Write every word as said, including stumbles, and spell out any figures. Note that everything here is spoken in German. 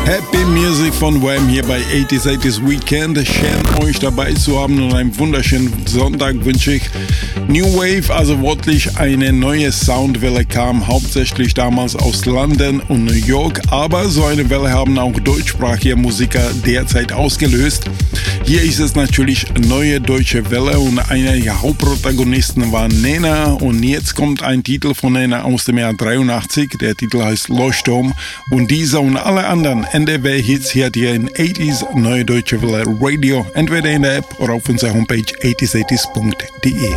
Happy Music von Wham hier bei achtziger achtziger Weekend. Schön euch dabei zu haben und einen wunderschönen Sonntag wünsche ich. New Wave, also wortlich eine neue Soundwelle kam hauptsächlich damals aus London und New York, aber so eine Welle haben auch deutschsprachige Musiker derzeit ausgelöst. Hier ist es natürlich neue deutsche Welle und einer der Hauptprotagonisten war Nena und jetzt kommt ein Titel von Nena aus dem Jahr dreiundachtzig. Der Titel heißt Leuchtturm und dieser und alle anderen N D W-Hits hier, hier in achtziger Neue Deutsche Welle Radio, entweder in der App oder auf unserer Homepage achtziger achtzig punkt de.